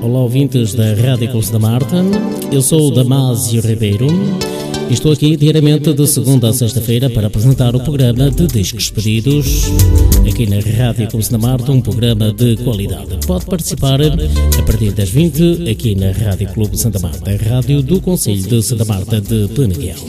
olá ouvintes da Rádio Clube da Marta. Eu sou o Damásio Ribeiro e estou aqui diariamente de segunda a sexta-feira para apresentar o programa de discos pedidos aqui na Rádio Clube da Marta, um programa de qualidade. Pode participar a partir das 20 aqui na Rádio Clube Santa Marta, a rádio do Concelho de Santa Marta de Peneguel.